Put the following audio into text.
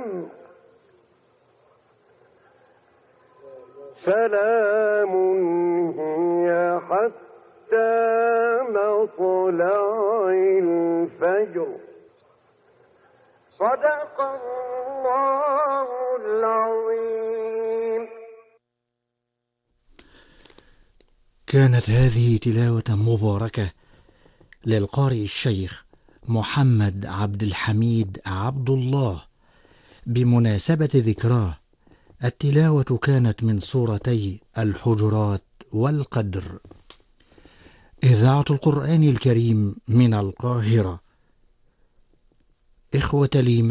سلام هي حتى مطلع الفجر. صدق الله العظيم. كانت هذه تلاوة مباركة للقارئ الشيخ محمد عبد الحميد عبد الله بمناسبة ذكراه. التلاوة كانت من سورتي الحجرات والقدر. إذاعة القرآن الكريم من القاهرة. إخوة الإيمان،